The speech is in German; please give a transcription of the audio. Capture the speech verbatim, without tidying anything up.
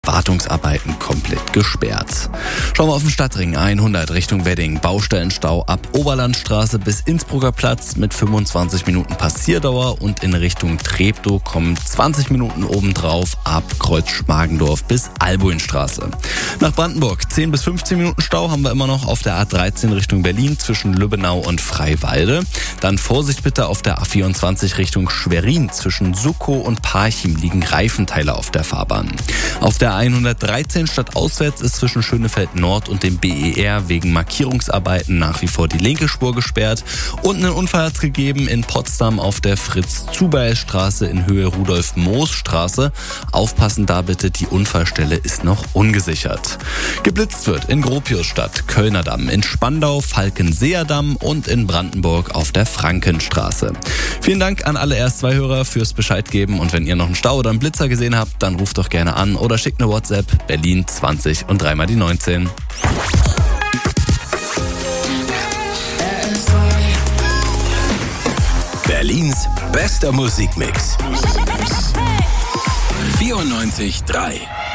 Wartungsarbeiten komplett gesperrt. Schauen wir auf den Stadtring hundert Richtung Wedding. Baustellenstau ab Oberlandstraße bis Innsbrucker Platz mit fünfundzwanzig Minuten Passierdauer und in Richtung Treptow kommen zwanzig Minuten obendrauf ab Kreuz Schmargendorf bis Albuinstraße. Nach Brandenburg zehn bis fünfzehn Minuten Stau haben wir immer noch auf der A dreizehn Richtung Berlin zwischen Lübbenau und Freiwalde. Dann Vorsicht bitte auf der A vierundzwanzig Richtung Schwerin. Zwischen Suckow und Parchim liegen Reifenteile auf der Fahrbahn. Auf der hundertdreizehn stadtauswärts ist zwischen Schönefeld Nord und dem B E R wegen Markierungsarbeiten nach wie vor die linke Spur gesperrt. Und einen Unfall hat es gegeben in Potsdam auf der Fritz-Zubeil-Straße in Höhe Rudolf-Moos-Straße. Aufpassen da bitte, die Unfallstelle ist noch ungesichert. Geblitzt wird in Gropiusstadt, Kölner Damm, in Spandau, Falkenseer Damm und in Brandenburg auf der Frankenstraße. Vielen Dank an alle R S zwei Hörer fürs Bescheid geben und wenn ihr noch einen Stau oder einen Blitzer gesehen habt, dann ruft doch gerne an oder schickt eine WhatsApp Berlin zwanzig und dreimal die neunzehn. Berlins bester Musikmix. vierundneunzig Komma drei